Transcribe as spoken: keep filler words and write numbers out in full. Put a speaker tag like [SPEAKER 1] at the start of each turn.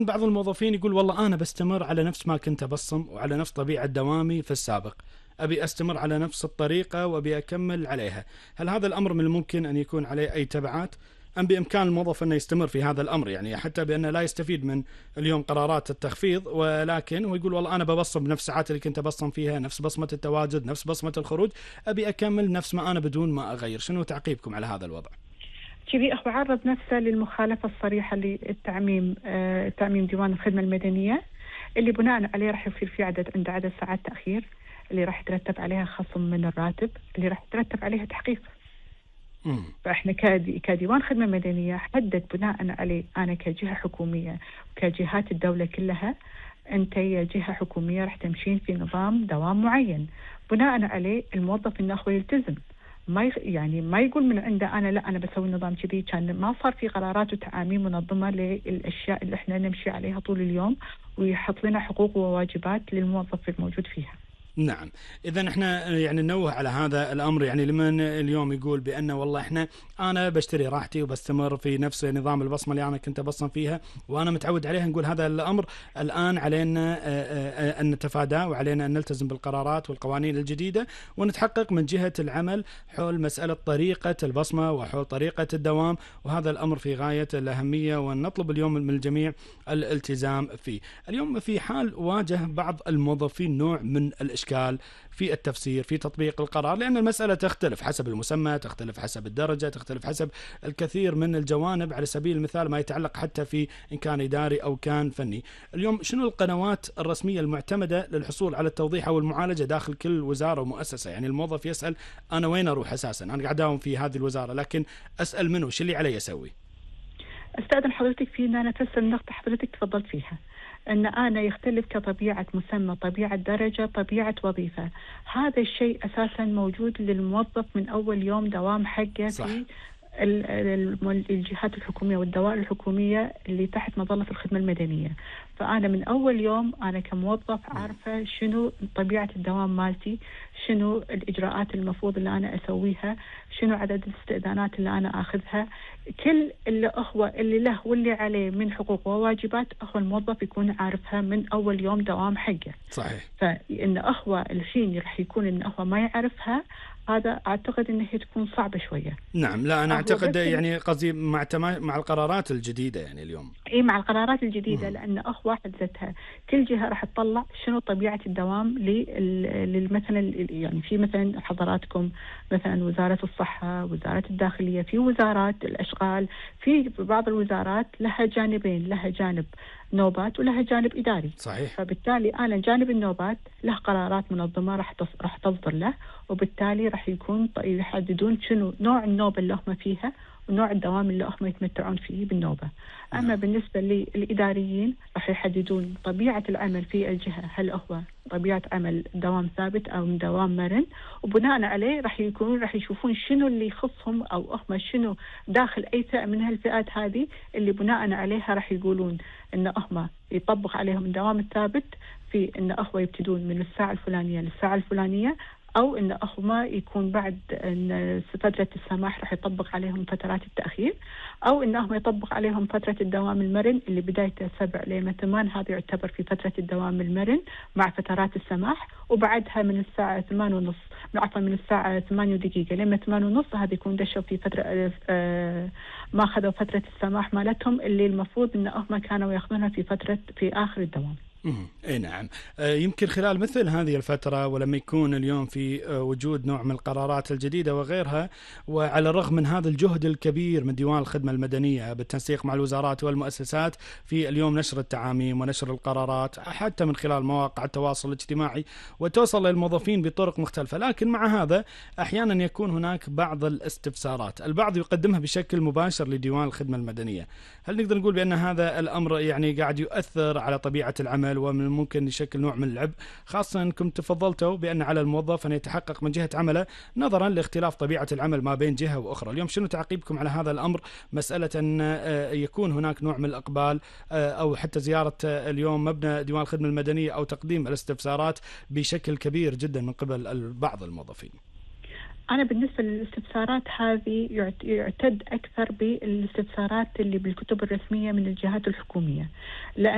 [SPEAKER 1] بعض الموظفين يقول والله أنا بستمر على نفس ما كنت أبصم وعلى نفس طبيعة دوامي في السابق، أبي أستمر على نفس الطريقة وأبي أكمل عليها. هل هذا الأمر من الممكن أن يكون عليه أي تبعات، أم بإمكان الموظف أنه يستمر في هذا الأمر، يعني حتى بأنه لا يستفيد من اليوم قرارات التخفيض، ولكن هو يقول والله أنا ببصم بنفس الساعات اللي كنت أبصم فيها، نفس بصمة التواجد، نفس بصمة الخروج، أبي أكمل نفس ما أنا بدون ما أغير. شنو تعقيبكم على هذا الوضع؟
[SPEAKER 2] كذي هو عرض نفسه للمخالفة الصريحة للتعميم آه تعميم ديوان الخدمة المدنية، اللي بناء عليه راح يصير في عدد عند عدد ساعات تأخير، اللي راح يترتب عليها خصم من الراتب، اللي راح يترتب عليها تحقيق.
[SPEAKER 1] مم.
[SPEAKER 2] فاحنا كدي كديوان خدمة مدنية حدد بناء عليه أنا كجهة حكومية وكجهات الدولة كلها، أنت يا جهة حكومية راح تمشين في نظام دوام معين، بناء عليه الموظف إنه هو يلتزم، ما يخ... يعني ما يقول من عنده أنا لا أنا بسوي نظام كذي، كان ما صار في قرارات وتعاميم منظمة للأشياء اللي إحنا نمشي عليها طول اليوم، ويحط لنا حقوق وواجبات للموظف الموجود فيها.
[SPEAKER 1] نعم، إذا احنا يعني ننوه على هذا الأمر، يعني لمن اليوم يقول بأنه والله احنا أنا بشتري راحتي وبستمر في نفس نظام البصمة اللي أنا كنت أبصم فيها وأنا متعود عليها، نقول هذا الأمر الآن علينا أن نتفاداه، وعلينا أن نلتزم بالقرارات والقوانين الجديدة، ونتحقق من جهة العمل حول مسألة طريقة البصمة وحول طريقة الدوام، وهذا الأمر في غاية الأهمية، ونطلب اليوم من الجميع الالتزام فيه. اليوم في حال واجه بعض الموظفين نوع من الإشكال في التفسير في تطبيق القرار، لأن المسألة تختلف حسب المسمى، تختلف حسب الدرجة، تختلف حسب الكثير من الجوانب، على سبيل المثال ما يتعلق حتى في إن كان إداري أو كان فني. اليوم شنو القنوات الرسمية المعتمدة للحصول على التوضيح أو المعالجة داخل كل وزارة ومؤسسة؟ يعني الموظف يسأل أنا وين أروح أساسا، أنا قاعد أداوم في هذه الوزارة لكن أسأل منه شو اللي علي أسوي؟
[SPEAKER 2] استأذن حضرتك في أن أنا أفسر النقطة حضرتك تفضلت فيها، أن أنا يختلف كطبيعة مسمى، طبيعة درجة، طبيعة وظيفة. هذا الشيء أساسا موجود للموظف من أول يوم دوام حقه
[SPEAKER 1] صح.
[SPEAKER 2] في الجهات الحكومية والدوائر الحكومية اللي تحت مظلة الخدمة المدنية. فأنا من أول يوم أنا كموظف عارفة شنو طبيعة الدوام مالتي، شنو الإجراءات المفروض اللي أنا أسويها، شنو عدد الاستئذانات اللي أنا أخذها، كل اللي هو اللي له واللي عليه من حقوق وواجبات هو الموظف يكون عارفها من أول يوم دوام حقه.
[SPEAKER 1] صحيح.
[SPEAKER 2] فإن أخوة الحين رح يكون إن أخوة ما يعرفها، هذا أعتقد إنه هي تكون صعبة شوية.
[SPEAKER 1] نعم، لا أنا أعتقد يعني قصدي مع مع القرارات الجديدة يعني اليوم.
[SPEAKER 2] إيه مع القرارات الجديدة، مم. لأن أخوة حد ذاتها كل جهة راح تطلع شنو طبيعة الدوام للمثلا، يعني في مثلا حضراتكم مثلا وزارة الصحة، وزارة الداخلية، في وزارات الأشغال، في بعض الوزارات لها جانبين، لها جانب نوبات ولها جانب إداري.
[SPEAKER 1] صحيح.
[SPEAKER 2] فبالتالي أنا جانب النوبات له قرارات منظمة راح راح تصدر له، وبالتالي راح يكون يحددون شنو نوع النوبة اللي هم فيها ونوع الدوام اللي هم يتمتعون فيه بالنوبة. أما نعم. بالنسبة للإداريين راح يحددون طبيعة العمل في الجهة، هل هو طبيعة عمل دوام ثابت أو دوام مرن، وبناء عليه راح يكونون راح يشوفون شنو اللي يخصهم أو هم شنو داخل أي فئة من هالفئات هذه اللي بناء عليها راح يقولون إن هم يطبق عليهم الدوام الثابت في إن أخوة يبتدون من الساعة الفلانية للساعة الفلانية، أو إن أخوة يكون بعد إن فترة السماح راح يطبق عليهم فترات التأخير، أو إنهم يطبق عليهم فترة الدوام المرن اللي بدايته سبع لين ثمان، هذا يعتبر في فترة الدوام المرن مع فترات السماح، وبعدها من الساعة ثمان ونص عفوا من الساعة ثمانية دقيقة لين ثمان ونص هذا يكون دشوا في فترة آه ما أخذوا فترة السماح مالتهم اللي المفروض إن هم كانوا يأخذونها في فترة في آخر الدوام.
[SPEAKER 1] اي نعم. يمكن خلال مثل هذه الفترة ولما يكون اليوم في وجود نوع من القرارات الجديدة وغيرها، وعلى الرغم من هذا الجهد الكبير من ديوان الخدمة المدنية بالتنسيق مع الوزارات والمؤسسات في اليوم نشر التعاميم ونشر القرارات حتى من خلال مواقع التواصل الاجتماعي وتوصل للموظفين بطرق مختلفة، لكن مع هذا أحيانا يكون هناك بعض الاستفسارات البعض يقدمها بشكل مباشر لديوان الخدمة المدنية. هل نقدر نقول بأن هذا الأمر يعني قاعد يؤثر على طبيعة العمل ومن الممكن يشكل نوع من العبء، خاصة أنكم تفضلتوا بأن على الموظف أن يتحقق من جهة عمله نظرا لاختلاف طبيعة العمل ما بين جهة وأخرى؟ اليوم شنو تعقيبكم على هذا الأمر، مسألة أن يكون هناك نوع من الإقبال أو حتى زيارة اليوم مبنى ديوان الخدمة المدنية أو تقديم الاستفسارات بشكل كبير جدا من قبل بعض الموظفين؟
[SPEAKER 2] أنا بالنسبة للاستفسارات هذه يعتد أكثر بالاستفسارات اللي بالكتب الرسمية من الجهات الحكومية، لأن